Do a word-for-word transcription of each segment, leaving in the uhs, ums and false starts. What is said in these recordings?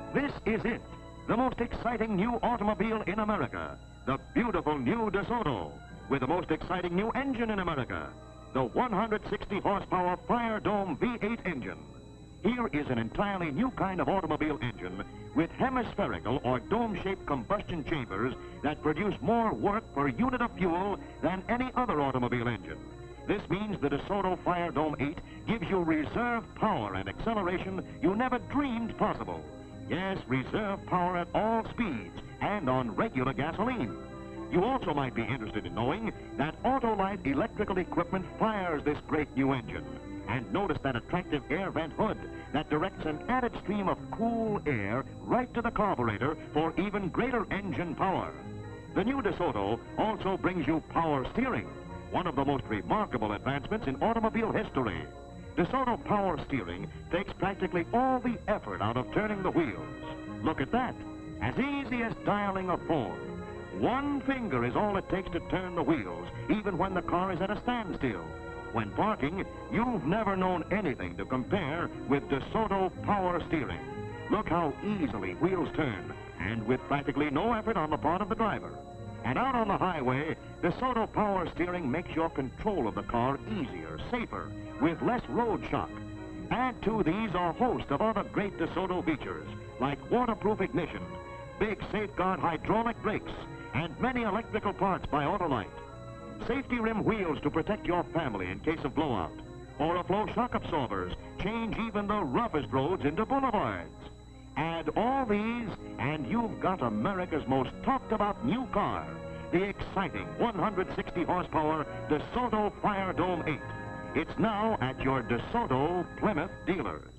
This is it, the most exciting new automobile in America, the beautiful new DeSoto, with the most exciting new engine in America, the one hundred sixty horsepower Fire Dome V eight engine. Here is an entirely new kind of automobile engine with hemispherical or dome-shaped combustion chambers that produce more work per unit of fuel than any other automobile engine. This means the DeSoto Fire Dome eight gives you reserve power and acceleration you never dreamed possible. Yes, reserve power at all speeds and on regular gasoline. You also might be interested in knowing that Autolite electrical equipment fires this great new engine. And notice that attractive air vent hood that directs an added stream of cool air right to the carburetor for even greater engine power. The new DeSoto also brings you power steering, one of the most remarkable advancements in automobile history. DeSoto power steering takes practically all the effort out of turning the wheels. Look at that, as easy as dialing a phone. One finger is all it takes to turn the wheels, even when the car is at a standstill. When parking, you've never known anything to compare with DeSoto power steering. Look how easily wheels turn, and with practically no effort on the part of the driver. And out on the highway, DeSoto power steering makes your control of the car easier, safer, with less road shock. Add to these a host of other great DeSoto features, like waterproof ignition, big Safeguard hydraulic brakes, and many electrical parts by Autolite. Safety rim wheels to protect your family in case of blowout. Oriflow shock absorbers change even the roughest roads into boulevards. Add all these, and you've got America's most talked about new car, the exciting one hundred sixty horsepower DeSoto Fire Dome eight. It's now at your DeSoto Plymouth dealers.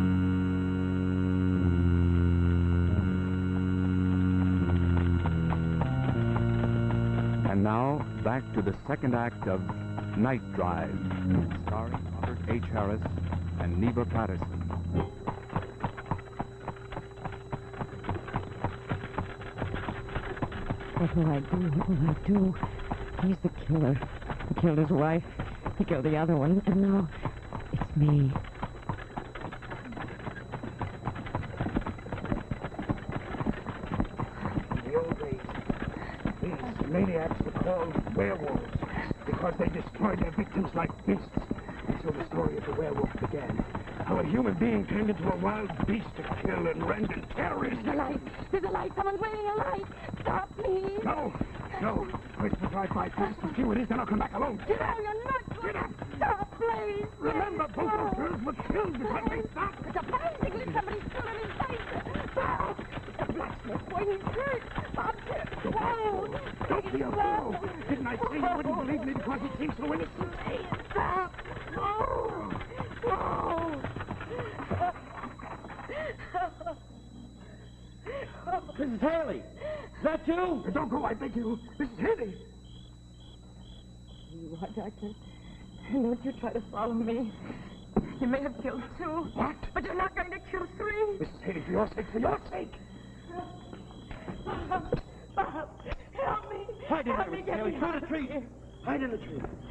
And now, back to the second act of Night Drive, starring Robert H. Harris and Neva Patterson. What will I do? What will I do? He's the killer. He killed his wife. He killed the other one. And now it's me. In the old days, these maniacs were called werewolves because they destroyed their victims like beasts. And so the story of the werewolf began. How a human being turned into a wild beast to kill and rend and terrorize. There's a light. There's a light. Someone's waving a light. Stop, please. No, no. Wait till I drive by fast and see what it is, then I'll come back alone. Get out. You're not going Get up. Stop, please. Remember, please. both No. those girls were killed because they stopped. It's a bicycle. Somebody's still in his face. Stop. It's a blacksmith. Boy, he's hurt. Bob, whoa. Don't be a fool. Didn't I say you wouldn't believe me because he seems so innocent? Hey, stop. Whoa. Whoa. Missus Haley, is that you? Don't go, I beg you. Missus Haley. You are, Doctor. Don't you try to follow me. You may have killed two. What? But you're not going to kill three. Missus Haley, for your sake, for your sake. Bob, Bob, help me. Hide in help there, me Missus get Haley. me Through out the of tree. here. Hide in the tree.